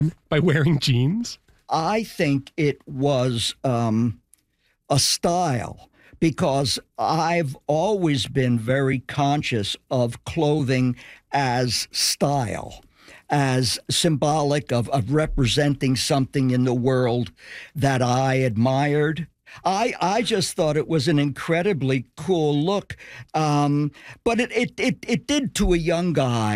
by wearing jeans? I think it was a style because I've always been very conscious of clothing as style, as symbolic of representing something in the world that I admired. I just thought it was an incredibly cool look, but it did to a young guy.